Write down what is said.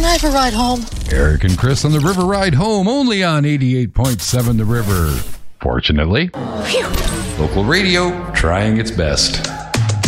Can I have a ride home? Eric and Chris on the River Ride Home, only on 88.7 The River. Fortunately, Phew. local radio trying its best.